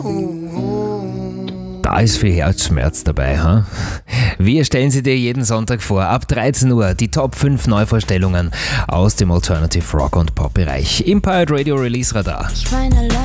Da ist viel Herzschmerz dabei, ha? Wir stellen sie dir jeden Sonntag vor, ab 13 Uhr, die Top 5 Neuvorstellungen aus dem Alternative Rock und Pop Bereich. Empire Radio Release Radar.